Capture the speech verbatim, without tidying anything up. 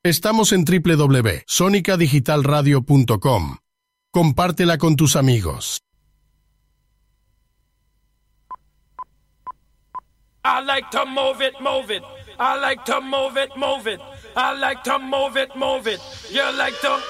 Estamos en doble u doble u doble u punto sonica digital radio punto com. Compártela con tus amigos. I like to move it, move it. I like to move it, move it. I like to move it, move it. You like to